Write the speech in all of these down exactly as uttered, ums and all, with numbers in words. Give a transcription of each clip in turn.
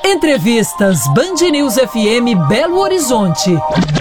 Entrevistas Band News F M Belo Horizonte.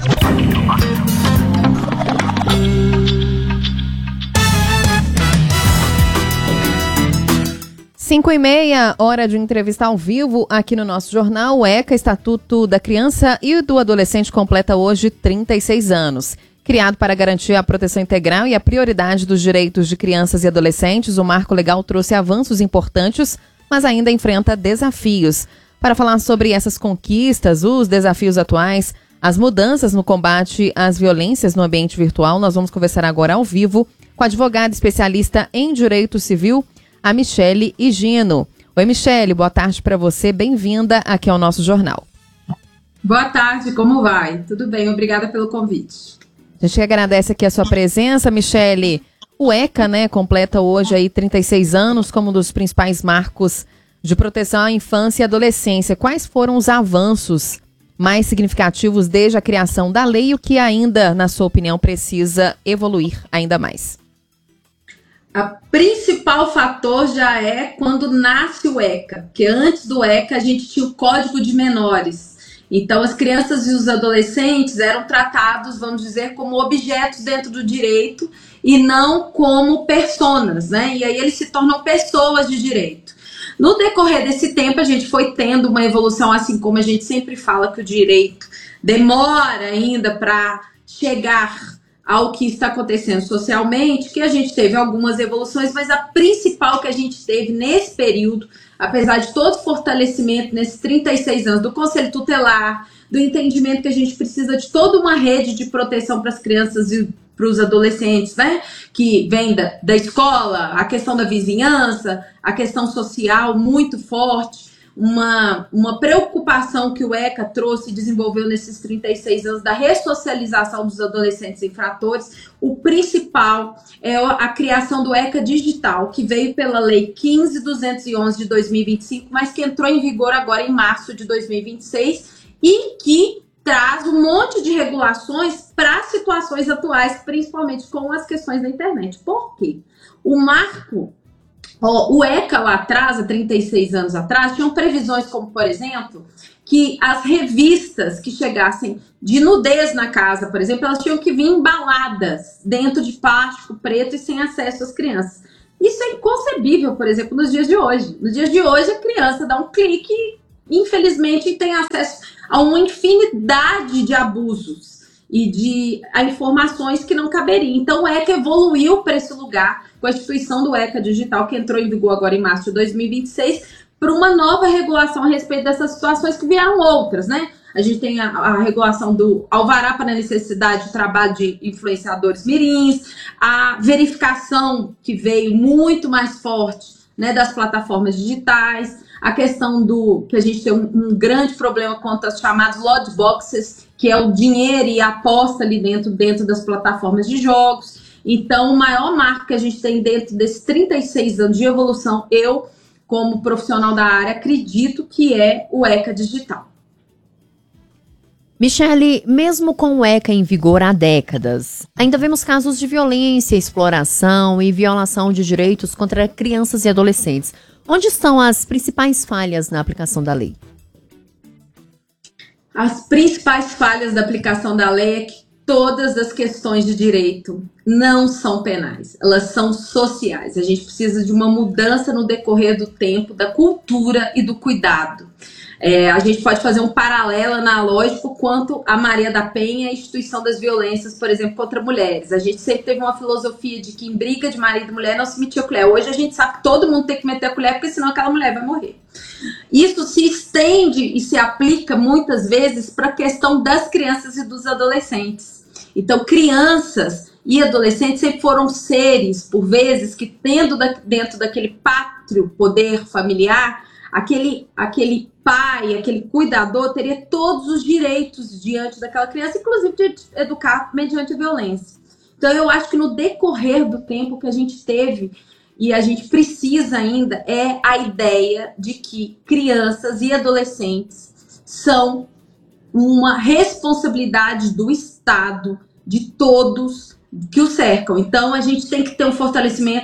Cinco e meia, hora de entrevista ao vivo aqui no nosso jornal. O ECA, Estatuto da Criança e do Adolescente, completa hoje trinta e seis anos. Criado para garantir a proteção integral e a prioridade dos direitos de crianças e adolescentes, o marco legal trouxe avanços importantes, mas ainda enfrenta desafios. Para falar sobre essas conquistas, os desafios atuais, as mudanças no combate às violências no ambiente virtual, nós vamos conversar agora ao vivo com a advogada especialista em direito civil, a Michele Higino. Oi, Michele, boa tarde para você, bem-vinda aqui ao nosso jornal. Boa tarde, como vai? Tudo bem, obrigada pelo convite. A gente agradece aqui a sua presença, Michele. O ECA, né, completa hoje aí trinta e seis anos como um dos principais marcos de proteção à infância e adolescência. Quais foram os avanços mais significativos desde a criação da lei e o que ainda, na sua opinião, precisa evoluir ainda mais? O principal fator já é quando nasce o ECA, porque antes do ECA a gente tinha o Código de Menores. Então as crianças e os adolescentes eram tratados, vamos dizer, como objetos dentro do direito e não como personas, né? E aí eles se tornam pessoas de direito. No decorrer desse tempo a gente foi tendo uma evolução, assim como a gente sempre fala que o direito demora ainda para chegar ao que está acontecendo socialmente, que a gente teve algumas evoluções, mas a principal que a gente teve nesse período, apesar de todo o fortalecimento nesses trinta e seis anos do Conselho Tutelar, do entendimento que a gente precisa de toda uma rede de proteção para as crianças e para os adolescentes, né? Que vem da, da escola, a questão da vizinhança, a questão social muito forte, uma, uma preocupação que o ECA trouxe e desenvolveu nesses trinta e seis anos da ressocialização dos adolescentes infratores. O principal é a criação do ECA Digital, que veio pela Lei quinze mil duzentos e onze de dois mil e vinte e cinco, mas que entrou em vigor agora em março de dois mil e vinte e seis e que traz um monte de regulações para situações atuais, principalmente com as questões da internet. Por quê? O marco, ó, o ECA lá atrás, há trinta e seis anos atrás, tinham previsões como, por exemplo, que as revistas que chegassem de nudez na casa, por exemplo, elas tinham que vir embaladas dentro de plástico preto e sem acesso às crianças. Isso é inconcebível, por exemplo, nos dias de hoje. Nos dias de hoje, a criança dá um clique e, infelizmente, tem acesso a uma infinidade de abusos e de a informações que não caberiam. Então o ECA evoluiu para esse lugar com a instituição do ECA Digital, que entrou em vigor agora em março de dois mil e vinte e seis, para uma nova regulação a respeito dessas situações que vieram outras, né? A gente tem a, a regulação do alvará para a necessidade de trabalho de influenciadores mirins, a verificação que veio muito mais forte, né, das plataformas digitais, a questão do que a gente tem um, um grande problema quanto aos chamados loot boxes, que é o dinheiro e a aposta ali dentro, dentro das plataformas de jogos. Então, o maior marco que a gente tem dentro desses trinta e seis anos de evolução, eu, como profissional da área, acredito que é o ECA Digital. Michele, mesmo com o ECA em vigor há décadas, ainda vemos casos de violência, exploração e violação de direitos contra crianças e adolescentes. Onde estão as principais falhas na aplicação da lei? As principais falhas da aplicação da lei é que todas as questões de direito não são penais, elas são sociais. A gente precisa de uma mudança no decorrer do tempo, da cultura e do cuidado. É, a gente pode fazer um paralelo analógico quanto a Maria da Penha e a instituição das violências, por exemplo, contra mulheres. A gente sempre teve uma filosofia de que em briga de marido e mulher não se metia a colher. Hoje a gente sabe que todo mundo tem que meter a colher, porque senão aquela mulher vai morrer. Isso se estende e se aplica muitas vezes para a questão das crianças e dos adolescentes. Então, crianças e adolescentes sempre foram seres, por vezes, que tendo da, dentro daquele pátrio poder familiar, aquele, aquele pai, aquele cuidador teria todos os direitos diante daquela criança, inclusive de educar mediante a violência. Então eu acho que no decorrer do tempo que a gente teve e a gente precisa ainda é a ideia de que crianças e adolescentes são uma responsabilidade do Estado, de todos que o cercam. Então a gente tem que ter um fortalecimento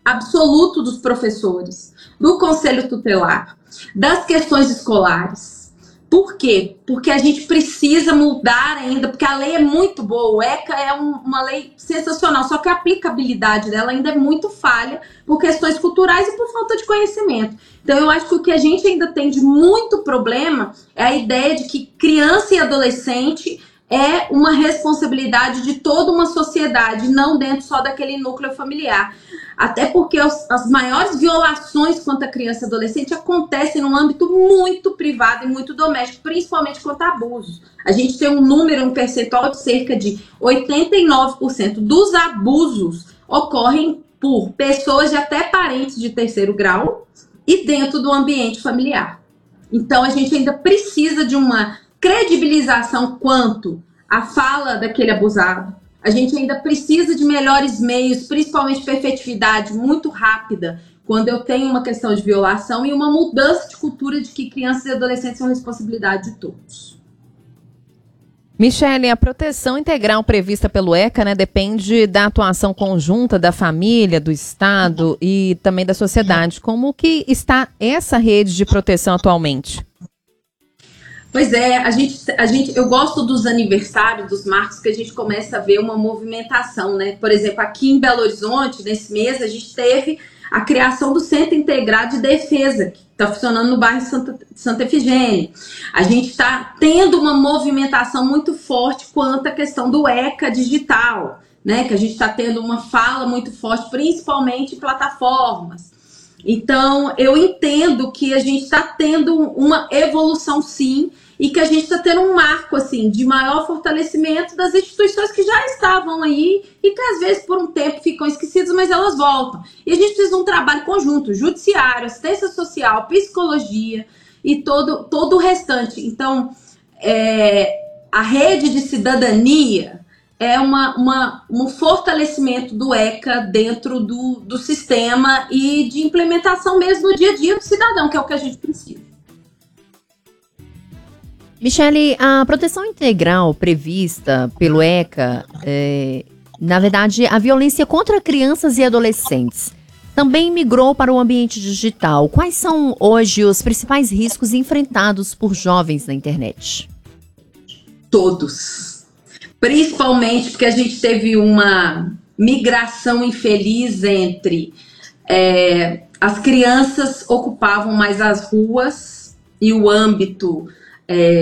absoluto dos professores, do conselho tutelar, das questões escolares. Por quê? Porque a gente precisa mudar ainda, porque a lei é muito boa, o ECA é um, uma lei sensacional, só que a aplicabilidade dela ainda é muito falha por questões culturais e por falta de conhecimento. Então eu acho que o que a gente ainda tem de muito problema é a ideia de que criança e adolescente é uma responsabilidade de toda uma sociedade, não dentro só daquele núcleo familiar. Até porque os, as maiores violações contra a criança e adolescente acontecem num âmbito muito privado e muito doméstico, principalmente quanto a abusos. A gente tem um número, um percentual de cerca de oitenta e nove por cento dos abusos ocorrem por pessoas de até parentes de terceiro grau e dentro do ambiente familiar. Então a gente ainda precisa de uma credibilização quanto à fala daquele abusado. A gente ainda precisa de melhores meios, principalmente para efetividade muito rápida, quando eu tenho uma questão de violação e uma mudança de cultura de que crianças e adolescentes são responsabilidade de todos. Michele, a proteção integral prevista pelo ECA, né, depende da atuação conjunta da família, do Estado e também da sociedade. Como que está essa rede de proteção atualmente? Pois é, a gente, a gente, eu gosto dos aniversários, dos marcos, que a gente começa a ver uma movimentação, né? Por exemplo, aqui em Belo Horizonte, nesse mês, a gente teve a criação do Centro Integrado de Defesa, que está funcionando no bairro Santa, Santa Efigênia. A gente está tendo uma movimentação muito forte quanto à questão do ECA digital, né? Que a gente está tendo uma fala muito forte, principalmente em plataformas. Então, eu entendo que a gente está tendo uma evolução, sim, e que a gente está tendo um marco, assim, de maior fortalecimento das instituições que já estavam aí e que, às vezes, por um tempo ficam esquecidas, mas elas voltam. E a gente precisa de um trabalho conjunto, judiciário, assistência social, psicologia e todo, todo o restante. Então, é, a rede de cidadania é uma, uma, um fortalecimento do ECA dentro do, do sistema e de implementação mesmo no dia a dia do cidadão, que é o que a gente precisa. Michele, a proteção integral prevista pelo ECA, é, na verdade, a violência contra crianças e adolescentes também migrou para o ambiente digital. Quais são hoje os principais riscos enfrentados por jovens na internet? Todos. Principalmente porque a gente teve uma migração infeliz entre é, as crianças ocupavam mais as ruas e o âmbito é,